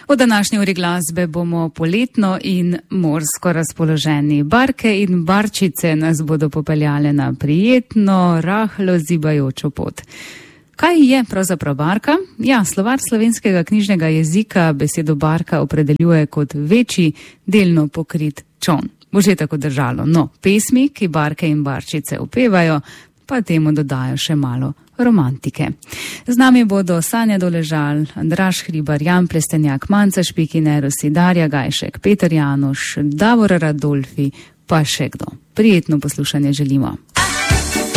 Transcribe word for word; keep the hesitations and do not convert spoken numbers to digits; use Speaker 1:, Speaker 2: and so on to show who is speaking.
Speaker 1: V današnji uri glasbe bomo poletno in morsko razpoloženi. Barke in barčice nas bodo popeljale na prijetno, rahlo zibajočo pot. Kaj je pravzaprav barka? Ja, slovar slovenskega knjižnega jezika besedo barka opredeljuje kot večji, delno pokrit čoln. Bo že tako držalo. No, pesmi, ki barke in barčice upevajo, pa temu dodajo še malo romantike. Z nami bodo Sanja Doležal, Andraž Hribar, Jan Plestenjak, Manca Špikinerusi, Darja Gajšek, Peter Januš, Davor Radolfi, pa še kdo. Prijetno poslušanje želimo.